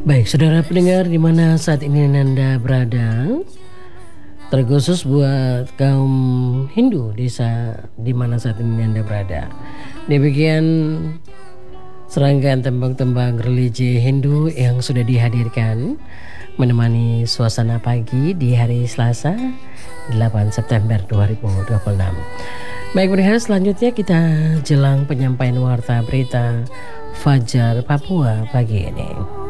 Baik, saudara pendengar di mana saat ini Anda berada, terkhusus buat kaum Hindu di mana saat ini Anda berada. Demikian serangkaian tembang-tembang religi Hindu yang sudah dihadirkan menemani suasana pagi di hari Selasa 8 September 2026. Baik pendengar, selanjutnya kita jelang penyampaian warta berita Fajar Papua pagi ini.